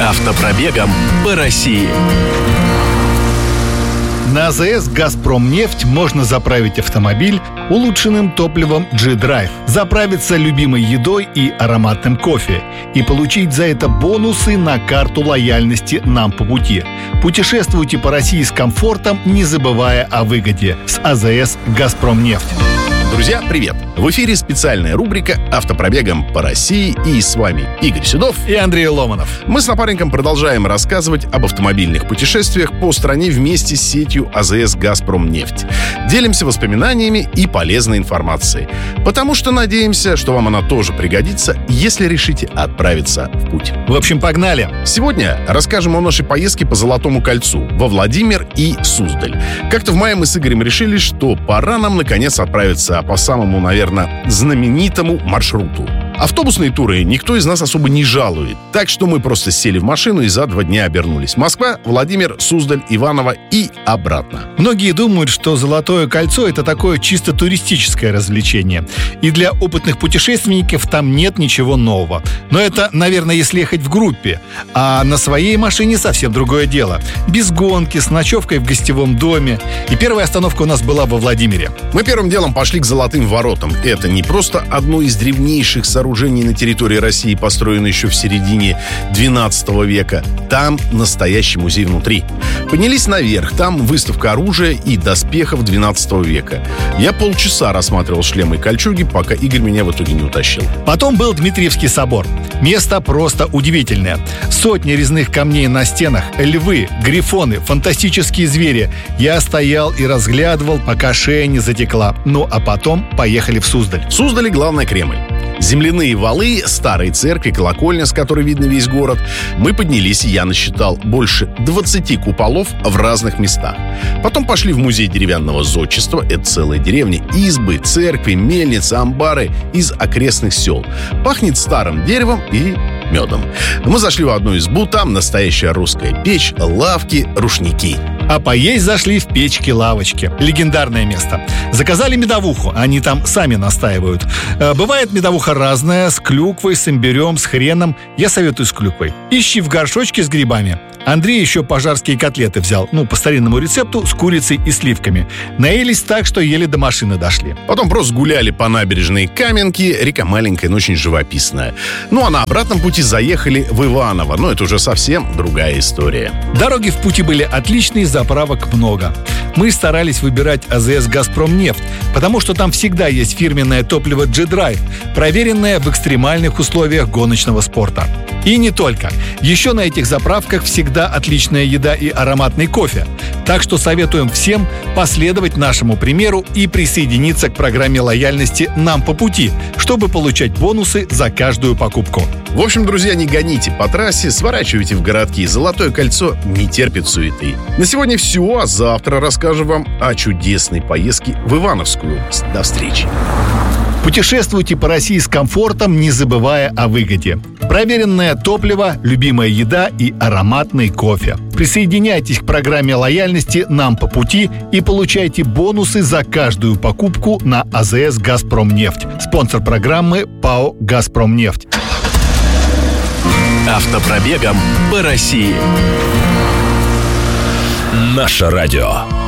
Автопробегом по России. На АЗС «Газпромнефть» можно заправить автомобиль улучшенным топливом G-Drive, заправиться любимой едой и ароматным кофе и получить за это бонусы на карту лояльности «Нам по пути». Путешествуйте по России с комфортом, не забывая о выгоде. С АЗС «Газпромнефть». Друзья, привет! В эфире специальная рубрика «Автопробегом по России», и с вами Игорь Седов и Андрей Ломанов. Мы с напарником продолжаем рассказывать об автомобильных путешествиях по стране вместе с сетью АЗС «Газпромнефть». Делимся воспоминаниями и полезной информацией, потому что надеемся, что вам она тоже пригодится, если решите отправиться в путь. В общем, погнали! Сегодня расскажем о нашей поездке по Золотому кольцу во Владимир и Суздаль. Как-то в мае мы с Игорем решили, что пора нам наконец отправиться по самому, наверное, знаменитому маршруту. Автобусные туры никто из нас особо не жалует, так что мы просто сели в машину и за 2 дня обернулись. Москва, Владимир, Суздаль, Иваново и обратно. Многие думают, что Золотое кольцо — это такое чисто туристическое развлечение. И для опытных путешественников там нет ничего нового. Но это, наверное, если ехать в группе. А на своей машине совсем другое дело. Без гонки, с ночевкой в гостевом доме. И первая остановка у нас была во Владимире. Мы первым делом пошли к Золотым воротам. Это не просто одно из древнейших сооружений на территории России, построенное еще в середине 12 века. Там настоящий музей внутри. Поднялись наверх. Там выставка оружия и доспехов 12 века. Я полчаса рассматривал шлемы и кольчуги, пока Игорь меня в итоге не утащил. Потом был Дмитриевский собор. Место просто удивительное. Сотни резных камней на стенах, львы, грифоны, фантастические звери. Я стоял и разглядывал, пока шея не затекла. Ну а потом поехали в Суздаль. В Суздале главный Кремль. Земляные валы, старые церкви, колокольня, с которой видно весь город. Мы поднялись, и я насчитал больше 20 куполов в разных местах. Потом пошли в музей деревянного зодчества. Это целая деревня. Избы, церкви, мельницы, амбары из окрестных сел. Пахнет старым деревом и медом. Мы зашли в одну избу, там настоящая русская печь, лавки, рушники. А поесть зашли в печки-лавочки. Легендарное место. Заказали медовуху, они там сами настаивают. Бывает медовуха разная, с клюквой, с имбирем, с хреном. Я советую с клюквой. Ищи в горшочке с грибами. Андрей еще пожарские котлеты взял. По старинному рецепту, с курицей и сливками. Наелись так, что еле до машины дошли. Потом просто гуляли по набережной Каменки. Река маленькая, но очень живописная. А на обратном пути заехали в Иваново. Но это уже совсем другая история. Дороги в пути были отличные, заправок много. Мы старались выбирать АЗС «Газпромнефть», потому что там всегда есть фирменное топливо G-Drive, проверенное в экстремальных условиях гоночного спорта. И не только. Еще на этих заправках всегда отличная еда и ароматный кофе. Так что советуем всем последовать нашему примеру и присоединиться к программе лояльности «Нам по пути», чтобы получать бонусы за каждую покупку. В общем, друзья, не гоните по трассе, сворачивайте в городки. Золотое кольцо не терпит суеты. На сегодня все, а завтра расскажем вам о чудесной поездке в Ивановскую область. До встречи. Путешествуйте по России с комфортом, не забывая о выгоде. Проверенное топливо, любимая еда и ароматный кофе. Присоединяйтесь к программе лояльности «Нам по пути» и получайте бонусы за каждую покупку на АЗС «Газпромнефть». Спонсор программы ПАО «Газпромнефть». Автопробегом по России. Наше радио.